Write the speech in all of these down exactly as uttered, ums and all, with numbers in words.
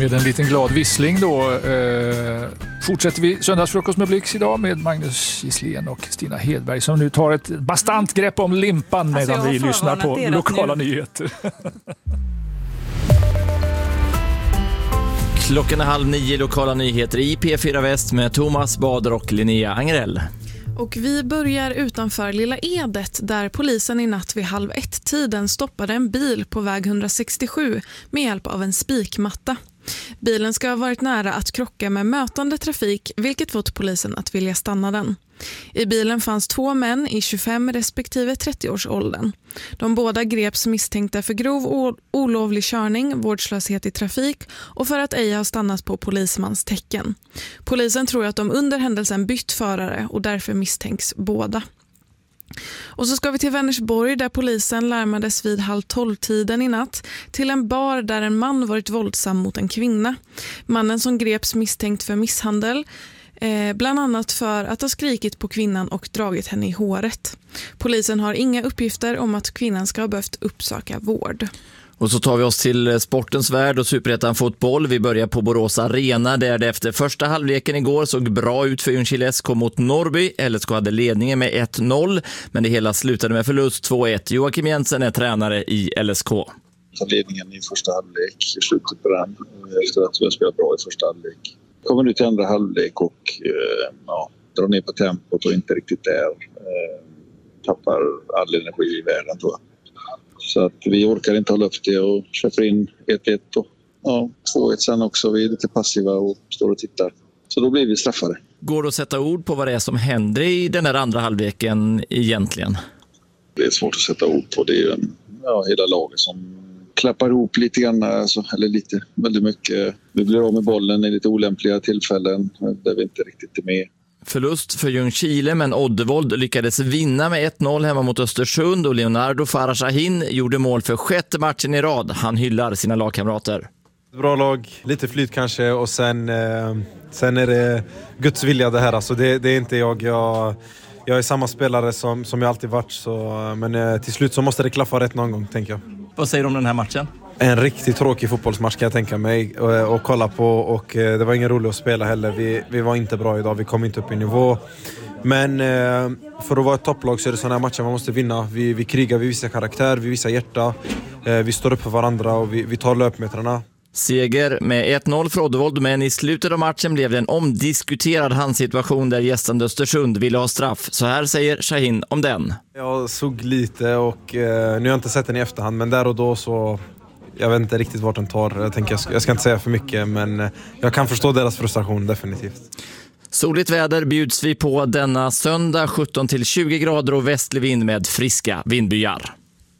Med en liten glad vissling då eh, fortsätter vi söndagsfrukost med Blix idag med Magnus Gisslén och Kristina Hedberg som nu tar ett bastant grepp om limpan medan alltså, vi lyssnar på lokala nu. nyheter. Klockan är halv nio, lokala nyheter i P fyra Väst med Thomas Bader och Linnea Angrell. Och vi börjar utanför Lilla Edet där polisen i natt vid halv ett-tiden stoppade en bil på väg hundrasextiosju med hjälp av en spikmatta. Bilen ska ha varit nära att krocka med mötande trafik vilket fått polisen att vilja stanna den. I bilen fanns två män i tjugofem respektive trettio-årsåldern. De båda greps misstänkta för grov olovlig körning, vårdslöshet i trafik och för att ej ha stannat på polismans tecken. Polisen tror att de under händelsen bytt förare och därför misstänks båda. Och så ska vi till Vänersborg där polisen larmades vid halv tolv-tiden i natt till en bar där en man varit våldsam mot en kvinna. Mannen som greps misstänkt för misshandel, eh, bland annat för att ha skrikit på kvinnan och dragit henne i håret. Polisen har inga uppgifter om att kvinnan ska ha behövt uppsöka vård. Och så tar vi oss till sportens värld och Superettan fotboll. Vi börjar på Borås Arena där det efter första halvleken igår såg bra ut för Ljungskile S K mot Norrby. L S K hade ledningen med ett noll men det hela slutade med förlust två ett. Joakim Jensen är tränare i L S K. Ledningen i första halvlek i slutet på den efter att vi har spelat bra i första halvlek. Kommer nu till andra halvlek och eh, ja, drar ner på tempot och inte riktigt där. Eh, tappar all energi i världen tror jag. Så att vi orkar inte hålla upp det och köper in ett ett och ja, två ett sen också. Vi är lite passiva och står och tittar. Så då blir vi straffade. Går det att sätta ord på vad det är som händer i den här andra halvleken egentligen? Det är svårt att sätta ord på. Det är ju en, ja, hela laget som klappar ihop lite grann, alltså, eller lite, väldigt mycket. Vi blir av med bollen i lite olämpliga tillfällen där vi inte riktigt är med. Förlust för Ljungskile men Oddevold lyckades vinna med ett noll hemma mot Östersund och Leonardo Farah Shahin gjorde mål för sjätte matchen i rad. Han hyllar sina lagkamrater. Bra lag, lite flyt kanske och sen, eh, sen är det Guds vilja det här. Alltså det, det är inte jag, jag, jag är samma spelare som, som jag alltid varit. Så, men eh, till slut så måste det klaffa rätt någon gång tänker jag. Vad säger du om den här matchen? En riktigt tråkig fotbollsmatch kan jag tänka mig och, och kolla på och eh, det var ingen roligt att spela heller. Vi, vi var inte bra idag, vi kom inte upp i nivå. Men eh, för att vara ett topplag så är det sådana här matcher man måste vinna. Vi, vi krigar, vi visar karaktär, vi visar hjärta. Eh, vi står upp för varandra och vi, vi tar löpmetrarna. Seger med ett noll för Oddevold men i slutet av matchen blev det en omdiskuterad handsituation där gästande Östersund ville ha straff. Så här säger Shahin om den. Jag såg lite och eh, nu har jag inte sett den i efterhand men där och då så... Jag vet inte riktigt vart den tar. Jag, tänker, jag, ska, jag ska inte säga för mycket men jag kan förstå deras frustration definitivt. Soligt väder bjuds vi på denna söndag sjutton till tjugo grader och västlig vind med friska vindbyar.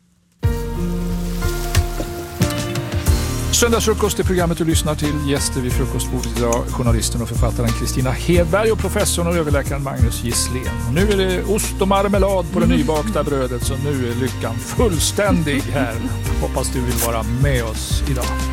Söndagsfrukost är programmet du lyssnar till. Gäster vid frukostbordet idag, journalisten och författaren Kristina Hedberg och professorn och överläkaren Magnus Gisslén. Och nu är det ost och marmelad på det nybakta brödet så nu är lyckan fullständig här. Hoppas du vill vara med oss idag.